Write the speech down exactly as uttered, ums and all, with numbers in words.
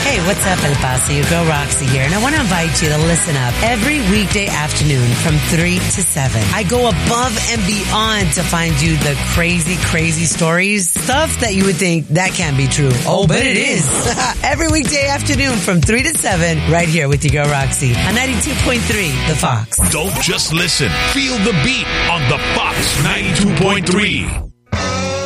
Hey, what's up, El Paso? Your girl Roxy here, and I want to invite you to listen up every weekday afternoon from three to seven. I go above and beyond to find you the crazy, crazy stories, stuff that you would think that can't be true. Oh, but it is. Every weekday afternoon from three to seven, right here with your girl Roxy on ninety-two point three, The Fox. Don't just listen. Feel the beat on The Fox ninety-two point three.